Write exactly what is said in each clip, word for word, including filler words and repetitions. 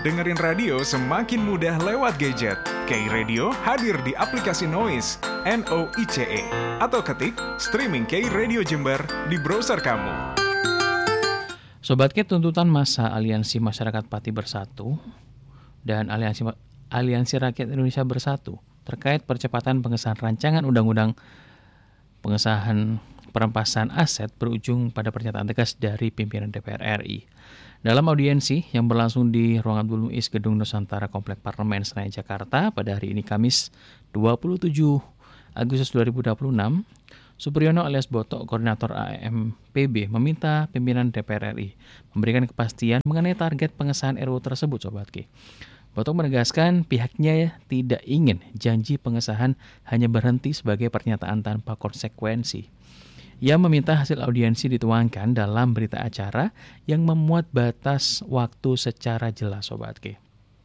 Dengerin radio semakin mudah lewat gadget. K Radio hadir di aplikasi Noise, N O I C E, atau ketik streaming K Radio Jember di browser kamu. Sobat K, tuntutan massa Aliansi Masyarakat Pati Bersatu dan Aliansi Aliansi Rakyat Indonesia Bersatu terkait percepatan pengesahan rancangan undang-undang pengesahan perampasan aset berujung pada pernyataan tegas dari pimpinan D P R R I. Dalam audiensi yang berlangsung di Ruang Abdul Muiz Gedung Nusantara Komplek Parlemen Senayan Jakarta pada hari ini Kamis dua puluh tujuh Agustus dua ribu dua puluh enam, Supriyono alias Botok, Koordinator A M P B, meminta pimpinan D P R R I memberikan kepastian mengenai target pengesahan R U U tersebut, Sobat Ki. Botok menegaskan pihaknya tidak ingin janji pengesahan hanya berhenti sebagai pernyataan tanpa konsekuensi. Ia meminta hasil audiensi dituangkan dalam berita acara yang memuat batas waktu secara jelas, Sobat Ki.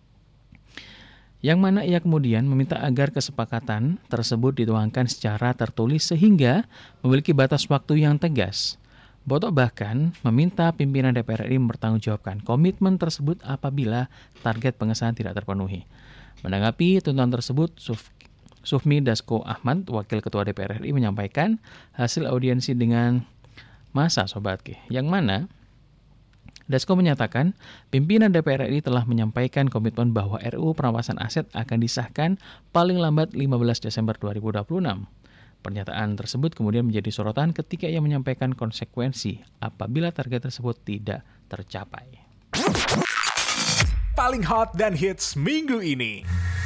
Yang mana ia kemudian meminta agar kesepakatan tersebut dituangkan secara tertulis sehingga memiliki batas waktu yang tegas. Botok bahkan meminta pimpinan D P R R I mempertanggungjawabkan komitmen tersebut apabila target pengesahan tidak terpenuhi. Menanggapi tuntutan tersebut, Suf Sufmi Dasko Ahmad, Wakil Ketua D P R R I, menyampaikan hasil audiensi dengan massa, Sobat Ki, yang mana Dasko menyatakan pimpinan D P R R I telah menyampaikan komitmen bahwa R U U perampasan aset akan disahkan paling lambat lima belas Desember dua ribu dua puluh enam. Pernyataan tersebut kemudian menjadi sorotan ketika ia menyampaikan konsekuensi apabila target tersebut tidak tercapai. Paling hot dan hits minggu ini.